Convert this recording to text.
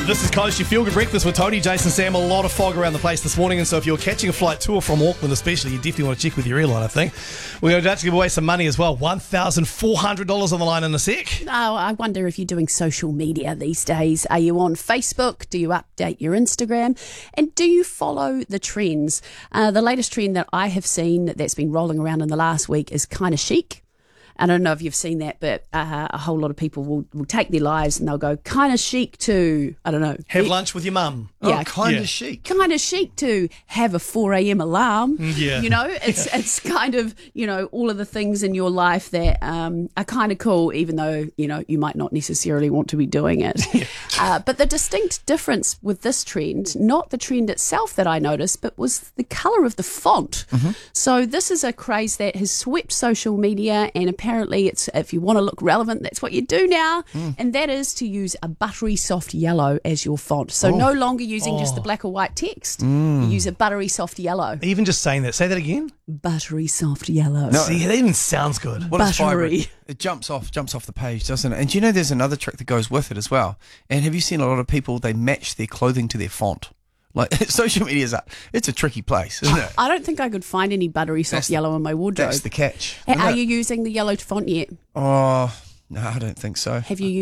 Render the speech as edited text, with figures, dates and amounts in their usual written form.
This is Coast, your feel-good breakfast with Tony, Jason, Sam. A lot of fog around the place this morning, and so if you're catching a flight to or from Auckland especially, you definitely want to check with your airline, I think. We're going to give away some money as well. $1,400 on the line in a sec. Oh, I wonder if you're doing social media these days. Are you on Facebook? Do you update your Instagram? And do you follow the trends? The latest trend that I have seen that's been rolling around in the last week is kind of chic. I don't know if you've seen that, but a whole lot of people will take their lives and they'll go kind of chic to, I don't know. Have lunch with your mum. Yeah, Kind of chic. Kind of chic to have a 4 a.m. alarm. Yeah. You know, it's kind of, you know, all of the things in your life that are kind of cool, even though, you know, you might not necessarily want to be doing it. But the distinct difference with this trend, not the trend itself that I noticed, but was the colour of the font. Mm-hmm. So this is a craze that has swept social media, and apparently it's, if you want to look relevant, that's what you do now, and that is to use a buttery soft yellow as your font. So no longer using just the black or white text. You use a buttery soft yellow. Even just saying that. Say that again. Buttery soft yellow. No. See, that even sounds good. What is Buttery. vibrant? It jumps off the page, doesn't it? And do you know there's another trick that goes with it as well? And have you seen a lot of people, they match their clothing to their font? Like, social media it's a tricky place, isn't it? I don't think I could find any buttery soft yellow in my wardrobe. That's the catch. Are you using the yellow font yet? Oh, no, I don't think so. Have you